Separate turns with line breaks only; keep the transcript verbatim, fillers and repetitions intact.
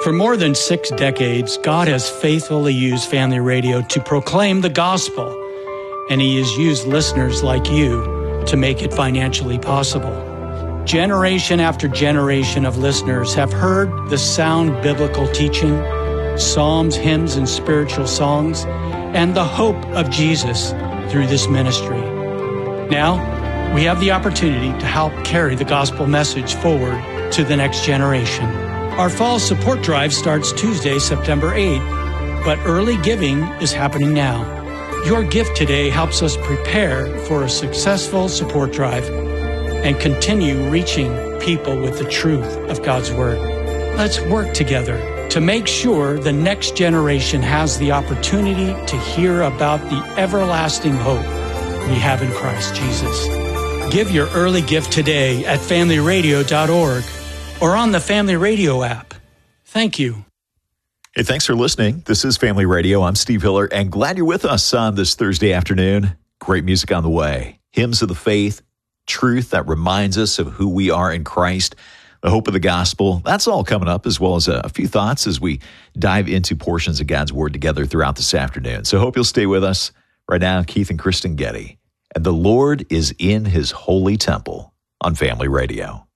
For more than six decades, God has faithfully used Family Radio to proclaim the gospel, and He has used listeners like you to make it financially possible. Generation after generation of listeners have heard the sound biblical teaching, psalms, hymns, and spiritual songs, and the hope of Jesus through this ministry. Now, we have the opportunity to help carry the gospel message forward to the next generation. Our fall support drive starts Tuesday, September eighth, but early giving is happening now. Your gift today helps us prepare for a successful support drive and continue reaching people with the truth of God's Word. Let's work together to make sure the next generation has the opportunity to hear about the everlasting hope we have in Christ Jesus. Give your early gift today at family radio dot org or on the Family Radio app. Thank you.
Hey, thanks for listening. This is Family Radio. I'm Steve Hiller, and glad you're with us on this Thursday afternoon. Great music on the way. Hymns of the faith, truth that reminds us of who we are in Christ, the hope of the gospel. That's all coming up, as well as a few thoughts as we dive into portions of God's Word together throughout this afternoon. So hope you'll stay with us. Right now, Keith and Kristen Getty. And the Lord is in His holy temple on Family Radio.